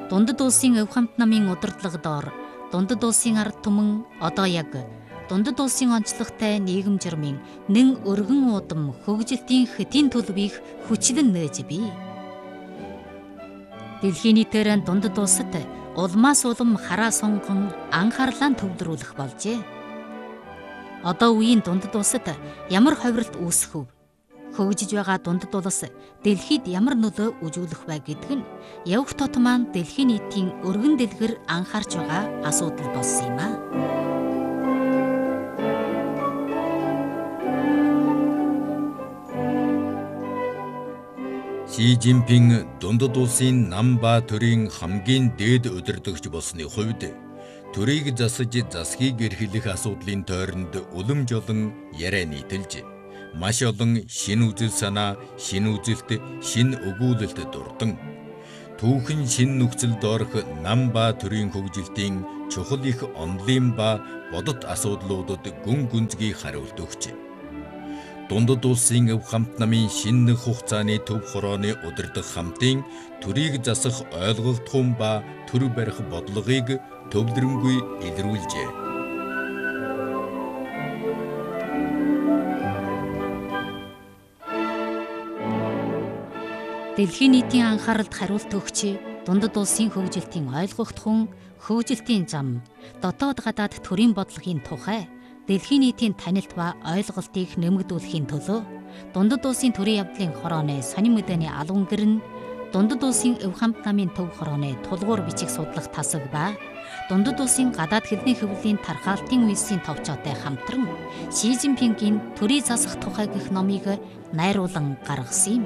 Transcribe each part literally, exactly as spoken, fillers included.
Дундад улсын өв хамт намын удирдлага доор дундад улсын ард түмэн одоо яг дундад улсын онцлогтой нийгэм журмын нэн өргөн удам хөгжилтийн хэдийн төлөвийг хүчлэн нээж бий. Дэлхийн нийтээр дундад улсад улмаас улам хараа сонгон анхаарлаа төвлөрүүлэх болжээ. Одоо үеийн дундад улсад ямар ховиролт үүсэх вэ? Хөгжиж байгаа дундад улс дэлхийд ямар нөлөө үзүүлэх вэ гэдг нь явах тот маань дэлхийн нийтийн өргөн дэлгэр анхаарч байгаа асуудал болсон юм а. Ши Жинпин дундад улсын нам ба төрийн хамгийн дээд удирдагч болсны хувьд төрийг засаж засгийг эрхлэх асуудлын тойронд улам жолон яриа нийтэлж маш олон шинэ үзэл санаа, шинэ үзэлт, шинэ өгүүлэлт дурдан түүхэн шинэ нөхцөлд орох нам ба төрийн хөгжилтийн чухал их онолын ба бодит асуудлуудад гүн гүнзгий хариулт өгч дундад улсын өв хамт намын шинэ хугацааны төв хорооны удирдах хамтын төрийг засах ойлголтхон ба төр барих бодлогыг төвлөрөнгүй илрүүлжээ. Дэлхийн нийтийн анхааралд хариулт өгч дундад улсын хөгжилтийн ойлгогдхон хөгжилтийн зам дотоод гадаад төрийн бодлогын тухай дэлхийн нийтийн танилт ба ойлголтыг нэмэгдүүлэхийн төлөө дундад улсын төрийн явдлын хорооны сонин мэдээний албан гэр нь дундад улсын өв хамт намын төв хорооны тулгуур бичих судлах тасаг ба дундад улсын гадаад хэлний хөвлийн тархаалтын үйлсийн товчоотой хамтран Ши Жинпингийн төрийг засах тухай гэх номыг найруулан гаргасан юм.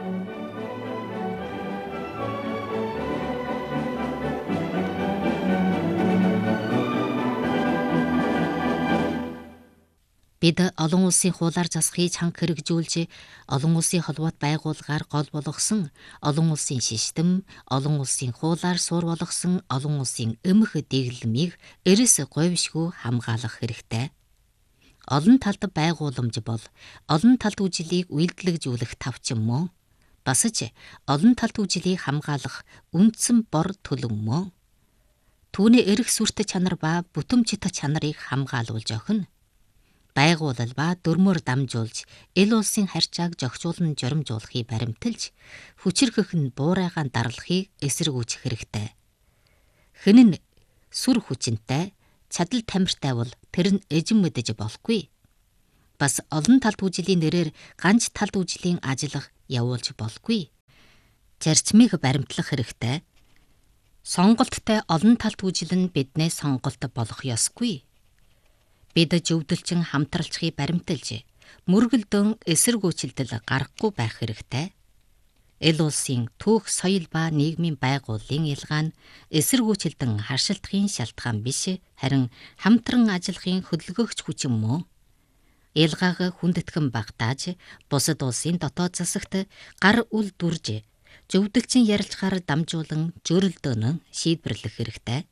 Бид олон улсын хуулиар засахыг чанга хэрэгжүүлж, олон улсын холбоот байгууллагаар гол болгосон олон улсын шиштэм, олон улсын хуулиар суур болгосон олон улсын эмх дэглэмийг эрс говьшгүй хамгаалах хэрэгтэй. Олон талд байгууламж бол олон талд үжилийг үйлдэлжүүлэх тавчин мөн. Бас ч олон талд үжилийг хамгаалах үндсэн бор төлөв мөн. Түүний эрх сүрт чанар ба бүтэмжит чанарыг хамгаалуулж өгнө. Байгуулал ба дөрмөөр дамжуулж эл улсын харьцааг зохицуулан журамжуулахыг баримталж хүчирхэх нь буурайгаан дарлахыг эсэргүүцэх хэрэгтэй. Хэн нь сүр хүчинтэй, чадал тамиртай бол тэр нь эзэн мэдэж болохгүй. Бас олон талд үжилийн нэрээр ганц талд үжилийн ажиллах явуулж болохгүй. Зарчмыг баримтлах хэрэгтэй. Сонголттой олон талд үжил нь биднээ сонголт болох ёсгүй. Бид зөвдөлчин хамтралцахыг баримталж, мөргөлдөн эсэргүүцэлдэл гарахгүй байх хэрэгтэй. Эл улсын түүх соёл ба нийгмийн байгууллын ялгаа нь эсэргүүцэлдэн харшилтахын шалтгаан биш, харин хамтран ажиллахын хөдөлгөөгч хүчин мөн. Ялгааг хүндэтгэн багтааж, бусад улсын дотоод засагт гар үл дүрж, зөвдөлчин ярилцахаар дамжуулан зөрөлдөөнө шийдвэрлэх хэрэгтэй.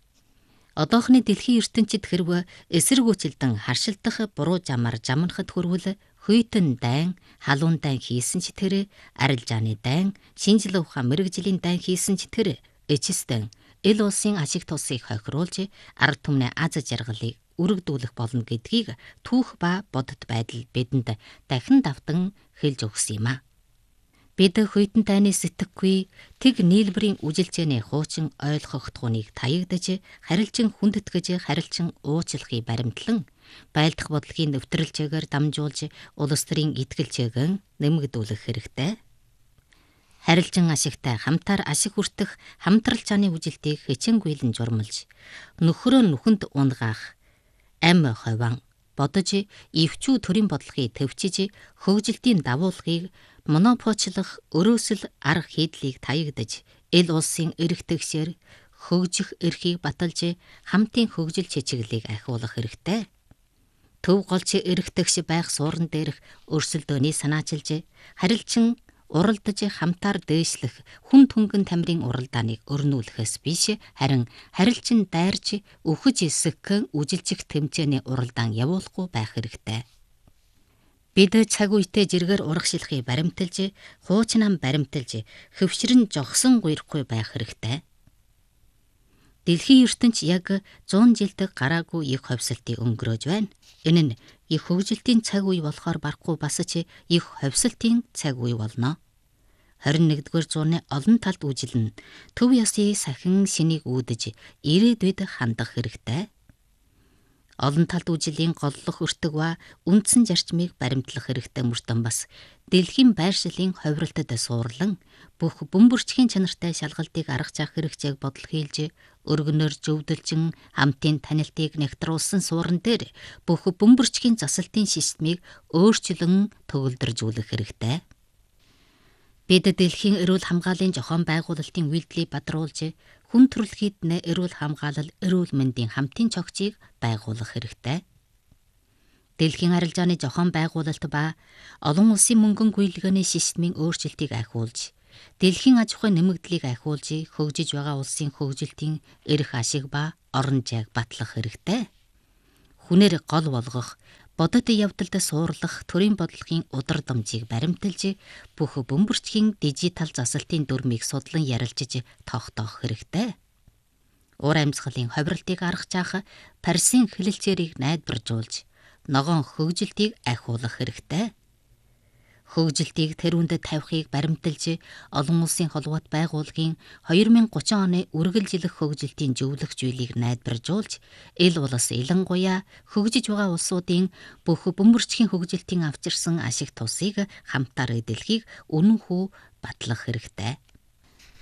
Одоохны дэлхийн ертөнцид хэрв эсэргүүцэлдэн харшилдах буруу замаар жамнахад хүрвэл хүйтэн дайн, халуун дайн хийсэн ч тэр, арилжааны дайн, шинжлэх ухаан мэрэгжлийн дайн хийсэн ч тэр, эцэстэн эл улсын ашиг тусыг хохируулж ард түмний аз жаргалыг өргөдүүлэх болно гэдгийг түүх ба бодит байдал бидэнд дахин давтан хэлж өгсөн юм а. Бид хүйтэн дайны сэтгэхгүй тэг нийлбэрийн үжилжээний хуучин ойлгогдохуныг таягдаж, харилцан хүндэтгэж, харилцан уучлахыг баримтлан, байлдах бодлогын нэвтрэлжээгээр дамжуулж, улс төрийн итгэлжээгэн нэмэгдүүлэх хэрэгтэй. Харилцан ашигтай хамтаар ашиг хүртэх хамтралчааны үжилтийг хичээнгүйлэн журмалж, нөхрөө нүхэнд унгаах, ам хован бодож, ивчүү төрийн бодлогыг төвчиж, хөгжилтийн дагуулгыг монопочлох өрөөсөл арга хийдлийг таягдаж, эл улсын эрх тэгшээр хөгжих эрхийг баталж, хамтын хөгжил чичиглэлийг ахиулах хэрэгтэй. Төв голч эрх тэгш байх суурин дээрх өрсөлдөөний санаачилж, харилцан уралдаж хамтаар дээшлэх хүн түнгэн тамирын уралдааныг өрнүүлэхээс биш, харин харилцан дайрж өхөж эсгэн үжилжих тэмцээний уралдаан явуулахгүй байх хэрэгтэй. Бид цаг үетэй жиргээр урагшилахыг баримталж, хуучнаа баримталж, хөвшрэн жогсон гуйрахгүй байх хэрэгтэй. Дэлхийн ертөнц яг зуун жилдэг гараагүй их ховсолтыг өнгөрөөж байна. Энэ нь их хөгжилтийн цаг үе болохоор барахгүй бас ч их ховсолтын цаг үе болно. хорин нэгдүгээр зууны олон талд үжилнэ. Төв ёсны сахин шинийг үүдэж ирээдүйд хандах хэрэгтэй. Олон талд үжилийн голлох өртөг ба үндсэн зарчмыг баримтлах хэрэгтэй мөртөн бас дэлхийн байршлын ховролтод суурлан бүх бөмбөрчгийн чанартай шалгалтыг арга зах хэрэгцээг бодол хийлж өргөнөөр зөвдөлжин хамтын танилтыг нэгтруулсан суурин дээр бүх бөмбөрчгийн засалтын системийг өөрчлөн төгөлдржүүлэх хэрэгтэй. Бид дэлхийн эрүүл хамгааллын зохион байгуулалтын үйлдэлийг бадруулж хүн төрөлхийд нэ эрүүл хамгаалал, эрүүл мэндийн хамтын цогцыг байгуулах хэрэгтэй. Дэлхийн арилжааны зохион байгуулалт ба олон улсын мөнгөн гүйлгээний системийн өөрчлөлтийг ахиулж, дэлхийн аж ахуйн нэмэгдлийг ахиулж, хөгжиж байгаа улсын хөгжилтийн эрх ашиг ба орон зайг батлах хэрэгтэй. Хүнээр гол болгох, бодит явдалд суурлах төрийн бодлогын удар дамжийг баримталж, бүх бөмбөрчгийн дижитал засалтын дүрмийг судлан ярилцж тогтоох хэрэгтэй. Уур амьсгалын ховролтыг аргаж авах парсын хэлэлцээрийг найдваржуулж, ногоон хөгжилтийг ахиулах хэрэгтэй. Хөгжилтийг тэрүүнд тавихыг баримталж, олон улсын холбоот байгууллагын две thousand thirty оны үргэлжлэх хөгжилтийн зөвлөх зүйлийг найдваржуулж, ил улс илангуяа хөгжиж байгаа улсуудын бүх бөмбөрчгийн хөгжилтийн авчирсан ашиг тусыг хамтаар эдэлхийг үнэнхүү батлах хэрэгтэй.